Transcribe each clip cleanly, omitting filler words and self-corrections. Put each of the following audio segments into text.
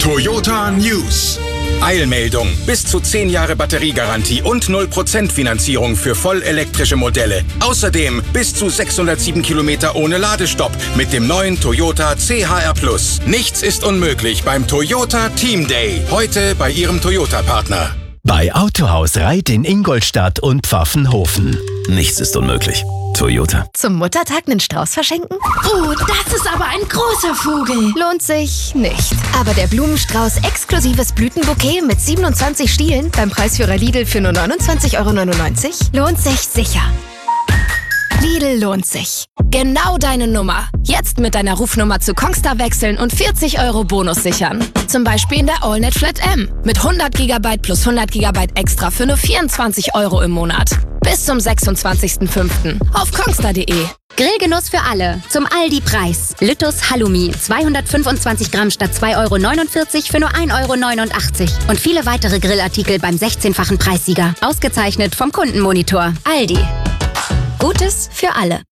Toyota News. Eilmeldung. Bis zu 10 Jahre Batteriegarantie und 0% Finanzierung für vollelektrische Modelle. Außerdem bis zu 607 Kilometer ohne Ladestopp mit dem neuen Toyota CHR+. Nichts ist unmöglich beim Toyota Team Day. Heute bei Ihrem Toyota-Partner. Bei Autohaus Reit in Ingolstadt und Pfaffenhofen. Nichts ist unmöglich. Toyota. Zum Muttertag einen Strauß verschenken? Oh, das ist aber ein großer Vogel. Lohnt sich nicht. Aber der Blumenstrauß exklusives Blütenbouquet mit 27 Stielen beim Preisführer Lidl für nur 29,99 € lohnt sich sicher. Lidl lohnt sich. Genau deine Nummer. Jetzt mit deiner Rufnummer zu Kongstar wechseln und 40 € Bonus sichern. Zum Beispiel in der AllNet Flat M. Mit 100 GB plus 100 GB extra für nur 24 € im Monat. Bis zum 26.05. auf kongstar.de. Grillgenuss für alle. Zum Aldi-Preis. Lüttus Halloumi. 225 Gramm statt 2,49 € für nur 1,89 €. Und viele weitere Grillartikel beim 16-fachen Preissieger. Ausgezeichnet vom Kundenmonitor. Aldi. Gutes für alle.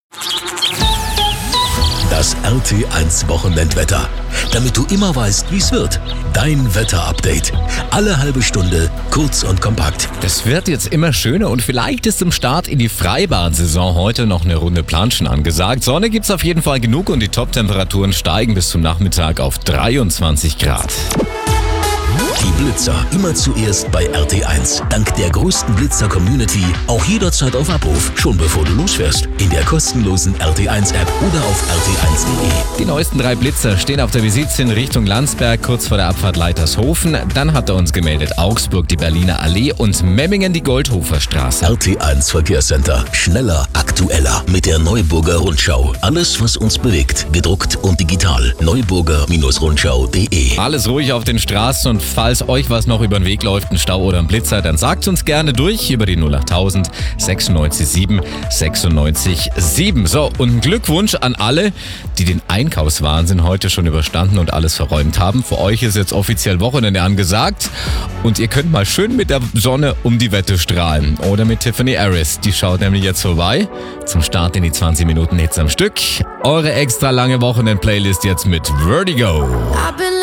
Das RT1 Wochenendwetter. Damit du immer weißt, wie es wird. Dein Wetterupdate. Alle halbe Stunde, kurz und kompakt. Es wird jetzt immer schöner und vielleicht ist zum Start in die Freibahn-Saison heute noch eine Runde Planschen angesagt. Sonne gibt's auf jeden Fall genug und die Top-Temperaturen steigen bis zum Nachmittag auf 23 Grad. Die Blitzer immer zuerst bei RT1. Dank der größten Blitzer-Community auch jederzeit auf Abruf, schon bevor du losfährst. In der kostenlosen RT1-App oder auf rt1.de. Die neuesten 3 Blitzer stehen auf der Visite in Richtung Landsberg, kurz vor der Abfahrt Leitershofen. Dann hat er uns gemeldet Augsburg die Berliner Allee und Memmingen die Goldhofer Straße. RT1 Verkehrscenter. Schneller, aktueller mit der Neuburger Rundschau. Alles, was uns bewegt, gedruckt und digital. Neuburger-Rundschau.de. Alles ruhig auf den Straßen und falls euch was noch über den Weg läuft, ein Stau oder ein Blitzer, dann sagt uns gerne durch über die 08000 96 7 96 7. So, und ein Glückwunsch an alle, die den Einkaufswahnsinn heute schon überstanden und alles verräumt haben. Für euch ist jetzt offiziell Wochenende angesagt und ihr könnt mal schön mit der Sonne um die Wette strahlen. Oder mit Tiffany Harris, die schaut nämlich jetzt vorbei. Zum Start in die 20 Minuten Hits am Stück. Eure extra lange Wochenend-Playlist jetzt mit Vertigo.